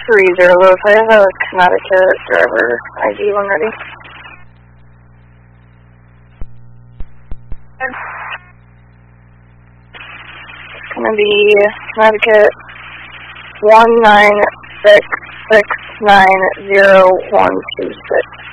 3-0, I have a Connecticut driver ID when ready. It's gonna be Connecticut 196690126.